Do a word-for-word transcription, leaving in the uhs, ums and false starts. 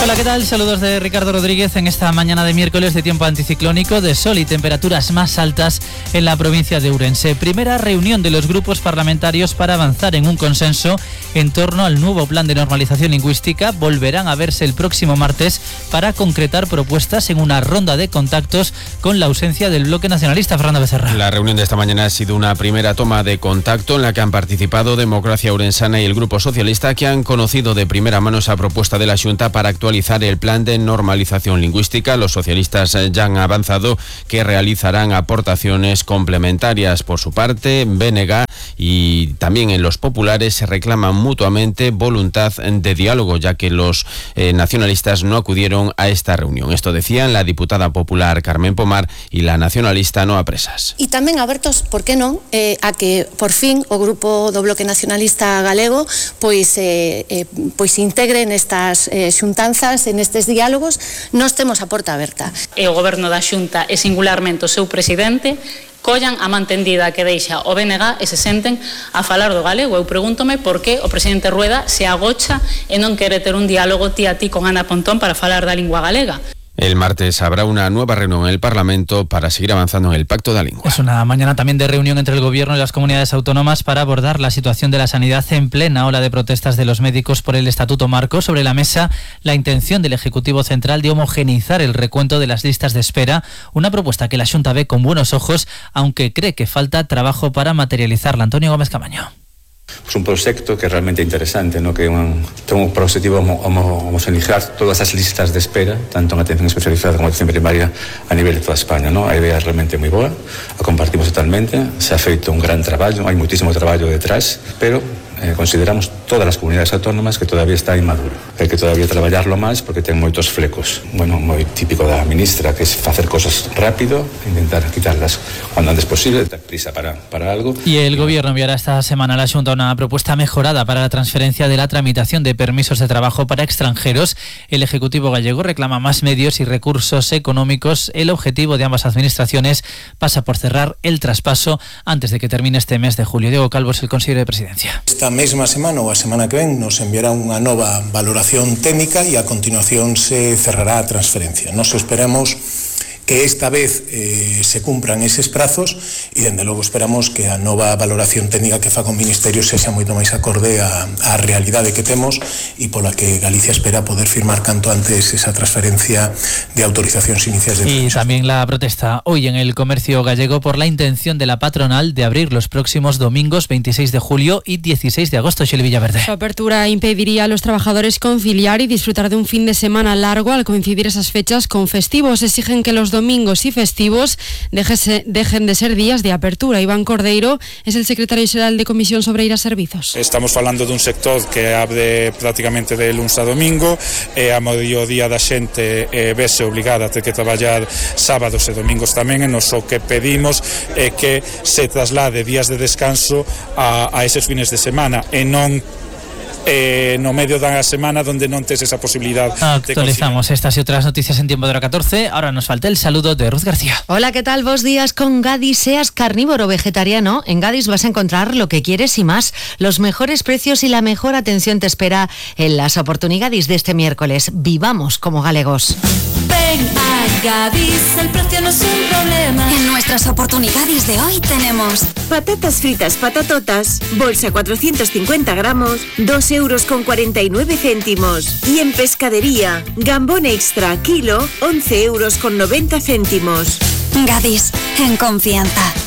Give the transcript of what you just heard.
Hola, ¿qué tal? Saludos de Ricardo Rodríguez en esta mañana de miércoles de tiempo anticiclónico, de sol y temperaturas más altas en la provincia de Ourense. Primera reunión de los grupos parlamentarios para avanzar en un consenso en torno al nuevo plan de normalización lingüística. Volverán a verse el próximo martes para concretar propuestas en una ronda de contactos con la ausencia del bloque nacionalista. Fernando Becerra. La reunión de esta mañana ha sido una primera toma de contacto en la que han participado Democracia Ourensana y el Grupo Socialista, que han conocido de primera mano esa propuesta de la Xunta para actualizar el plan de normalización lingüística. Los socialistas ya han avanzado que realizarán aportaciones complementarias. Por su parte, B N G y también en los populares se reclaman mutuamente voluntad de diálogo, ya que los eh, nacionalistas no acudieron a esta reunión. Esto decían la diputada popular Carmen Pomar y la nacionalista Noa Presas. E tamén abertos, por que non, eh, a que por fin o grupo do Bloque Nacionalista Galego pois eh, eh, pois integre nestas eh, xuntanzas, en estes diálogos. Nós temos a porta aberta. E o goberno da Xunta e singularmente o seu presidente collan a mantendida que deixa o B N G e se senten a falar do galego. Eu pregúntome por que o presidente Rueda se agocha e non quere ter un diálogo ti a ti con Ana Pontón para falar da lingua galega. El martes habrá una nueva reunión en el Parlamento para seguir avanzando en el Pacto de la Lengua. Es una mañana también de reunión entre el Gobierno y las comunidades autónomas para abordar la situación de la sanidad en plena ola de protestas de los médicos por el Estatuto Marco. Sobre la mesa, la intención del Ejecutivo Central de homogeneizar el recuento de las listas de espera, una propuesta que la Xunta ve con buenos ojos, aunque cree que falta trabajo para materializarla. Antonio Gómez Camaño. Es un proyecto que es realmente interesante, ¿no? Que un, tengo por objetivo homo, homo, homogeneizar todas las listas de espera, tanto en atención especializada como en atención primaria a nivel de toda España, ¿no? A idea es realmente muy boa, la compartimos totalmente, se ha feito un gran trabajo, hay muchísimo trabajo detrás, pero eh, consideramos todas las comunidades autónomas que todavía está inmaduro. Hay que todavía trabajarlo más porque ten moitos flecos. Bueno, moi típico da ministra, que es hacer cosas rápido, intentar quitarlas cuando antes posible, dar prisa para, para algo. Y el Gobierno enviará esta semana a la Xunta una propuesta mejorada para la transferencia de la tramitación de permisos de trabajo para extranjeros. El Ejecutivo gallego reclama más medios y recursos económicos. El objetivo de ambas administraciones pasa por cerrar el traspaso antes de que termine este mes de julio. Diego Calvo es el consejero de Presidencia. Esta mesma semana ou a semana que ven nos enviará unha nova valoración técnica e a continuación se cerrará a transferencia. Nos esperamos que esta vez eh, se cumpran eses prazos e, dende logo, esperamos que a nova valoración técnica que faga o Ministerio sexa moito máis acorde á, á realidade que temos e pola que Galicia espera poder firmar canto antes esa transferencia de autorizacións iniciais de permisos. Y también la protesta hoy en el comercio gallego por la intención de la patronal de abrir los próximos domingos veintiséis de julio y dieciséis de agosto. Xeli Villaverde. Su apertura impediría a los trabajadores conciliar y disfrutar de un fin de semana largo al coincidir esas fechas con festivos. Exigen que los domingos y festivos dejese, dejen de ser días de apertura. Iván Cordeiro es el secretario xeral de Comisión sobre Ir a Servizos. Estamos falando dun sector que abre prácticamente de luns a domingo e a mediodía da xente eh, vese obligada a ter que traballar sábados e domingos tamén, e nos o que pedimos é que se traslade días de descanso a, a eses fines de semana e non Eh, no medio da semana donde non tes esa posibilidad. Actualizamos estas y otras noticias en tiempo de hora catorce. Ahora nos falta el saludo de Ruth García. Hola, ¿qué tal? Vos días con Gadis. Seas carnívoro o vegetariano, en Gadis vas a encontrar lo que quieres y más. Los mejores precios y la mejor atención te espera en las oportunidades de este miércoles. Vivamos como galegos. Ven a Gadis, el precio no es un problema. En nuestras oportunidades de hoy tenemos patatas fritas patatotas, bolsa cuatrocientos cincuenta gramos, dos euros con cuarenta y nueve céntimos. Y en pescadería, gambón extra kilo, once euros con noventa céntimos. Gadis, en confianza.